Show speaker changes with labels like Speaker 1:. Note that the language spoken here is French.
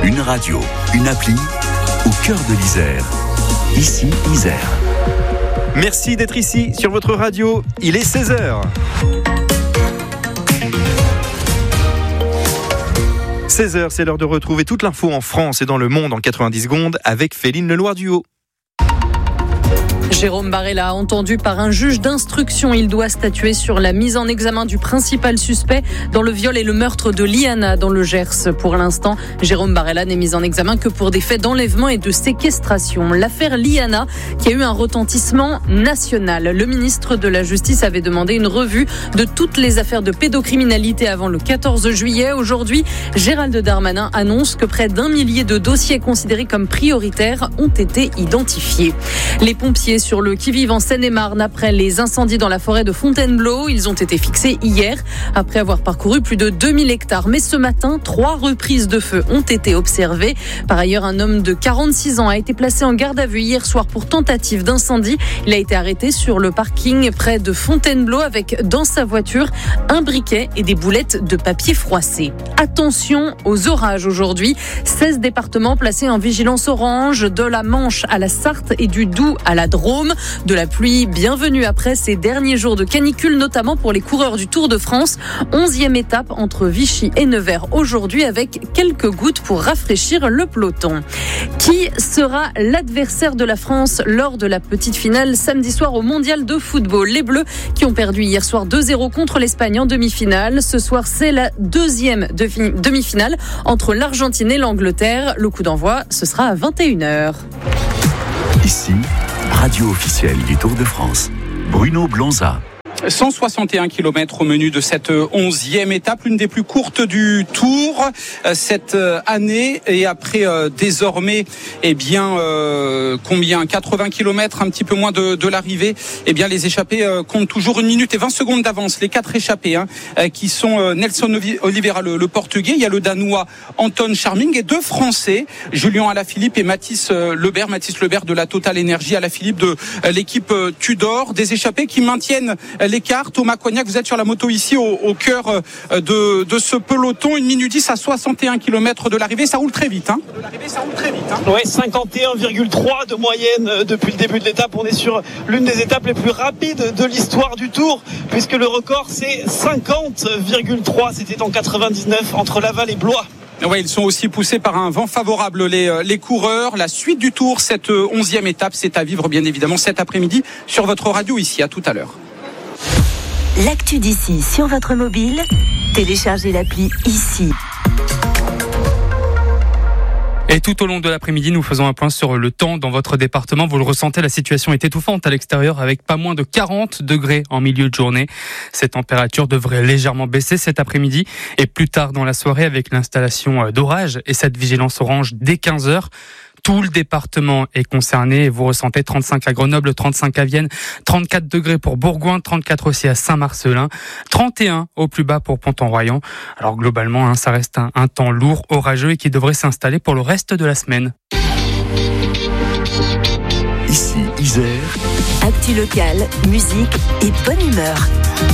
Speaker 1: Une radio, une appli, au cœur de l'Isère. Ici, Isère.
Speaker 2: Merci d'être ici sur votre radio. Il est 16h. 16h, c'est l'heure de retrouver toute l'info en France et dans le monde en 90 secondes avec Féline Leloir-Duhaut.
Speaker 3: Jérôme Barella, entendu par un juge d'instruction, il doit statuer sur la mise en examen du principal suspect dans le viol et le meurtre de Liana dans le Gers. Pour l'instant, Jérôme Barella n'est mis en examen que pour des faits d'enlèvement et de séquestration. L'affaire Liana, qui a eu un retentissement national. Le ministre de la Justice avait demandé une revue de toutes les affaires de pédocriminalité avant le 14 juillet. Aujourd'hui, Gérald Darmanin annonce que près d'1 millier de dossiers considérés comme prioritaires ont été identifiés. Les pompiers sur le qui-vive en Seine-et-Marne après les incendies dans la forêt de Fontainebleau. Ils ont été fixés hier après avoir parcouru plus de 2000 hectares. Mais ce matin, 3 reprises de feu ont été observées. Par ailleurs, un homme de 46 ans a été placé en garde à vue hier soir pour tentative d'incendie. Il a été arrêté sur le parking près de Fontainebleau avec dans sa voiture un briquet et des boulettes de papier froissé. Attention aux orages aujourd'hui. 16 départements placés en vigilance orange, de la Manche à la Sarthe et du Doubs à la Drôme. De la pluie bienvenue après ces derniers jours de canicule, notamment pour les coureurs du Tour de France. 11e étape entre Vichy et Nevers aujourd'hui avec quelques gouttes pour rafraîchir le peloton. Qui sera l'adversaire de la France lors de la petite finale samedi soir au Mondial de football? Les Bleus qui ont perdu hier soir 2-0 contre l'Espagne en demi-finale. Ce soir, c'est la deuxième demi-finale entre l'Argentine et l'Angleterre. Le coup d'envoi, ce sera à 21h.
Speaker 1: Ici, radio officielle du Tour de France. Bruno Blonza.
Speaker 4: 161 km au menu de cette 11e étape, l'une des plus courtes du Tour cette année. Et après désormais, 80 km, un petit peu moins de l'arrivée, les échappés comptent toujours 1 minute et 20 secondes d'avance. Les 4 échappés qui sont Nelson Oliveira, le Portugais, il y a le Danois Anton Charming et 2 Français, Julien Alaphilippe et Mathis Lebert de la Total Energy, Alaphilippe de l'équipe Tudor. Des échappés qui maintiennent l'écart. Thomas Coignac, vous êtes sur la moto ici au cœur de ce peloton. 1 minute 10 à 61 km de l'arrivée. Ça roule très vite.
Speaker 5: Oui, 51,3 de moyenne depuis le début de l'étape. On est sur l'une des étapes les plus rapides de l'histoire du Tour, puisque le record c'est 50,3. C'était en 99 entre Laval et Blois.
Speaker 4: Ouais, ils sont aussi poussés par un vent favorable, les coureurs. La suite du Tour, cette 11e étape, c'est à vivre bien évidemment cet après-midi sur votre radio ici. À tout à l'heure.
Speaker 6: L'actu d'ici sur votre mobile, téléchargez l'appli ici.
Speaker 7: Et tout au long de l'après-midi, nous faisons un point sur le temps dans votre département. Vous le ressentez, la situation est étouffante à l'extérieur avec pas moins de 40 degrés en milieu de journée. Ces températures devraient légèrement baisser cet après-midi et plus tard dans la soirée avec l'installation d'orages et cette vigilance orange dès 15h. Tout le département est concerné. Vous ressentez 35 à Grenoble, 35 à Vienne, 34 degrés pour Bourgoin, 34 aussi à Saint-Marcellin, 31 au plus bas pour Pont-en-Royans. Alors globalement, ça reste un temps lourd, orageux et qui devrait s'installer pour le reste de la semaine.
Speaker 1: Ici, Isère.
Speaker 6: Actu locale, musique et bonne humeur.